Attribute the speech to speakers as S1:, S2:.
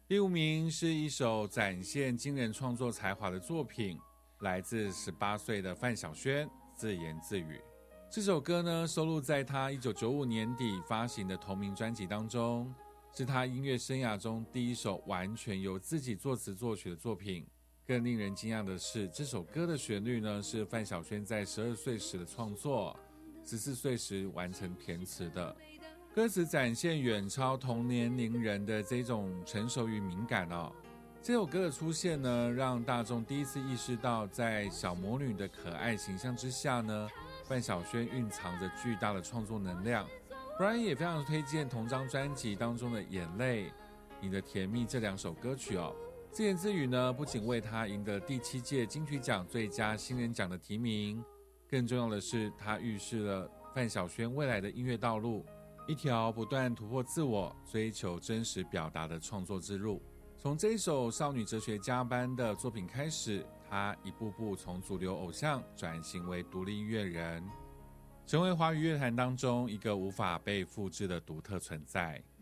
S1: 第5名是一首展现惊人创作才华的作品，来自18岁的范晓萱，自言自语。这首歌呢，收录在他1995年底发行的同名专辑当中，是他音乐生涯中第一首完全由自己作词作曲的作品。更令人惊讶的是，这首歌的旋律呢，是范晓萱在12岁时的创作，14岁时完成填词的。歌词展现远超同年龄人的这种成熟与敏感哦。这首歌的出现呢，让大众第一次意识到，在小魔女的可爱形象之下呢，范晓萱蕴藏着巨大的创作能量。Brian 也非常推荐同张专辑当中的《眼泪》、《你的甜蜜》这2首歌曲哦。自言自语呢，不仅为他赢得第7届金曲奖最佳新人奖的提名，更重要的是，他预示了范晓萱未来的音乐道路，一条不断突破自我、追求真实表达的创作之路。从这一首少女哲学家般的作品开始，她一步步从主流偶像转型为独立音乐人，成为华语乐坛当中一个无法被复制的独特存在。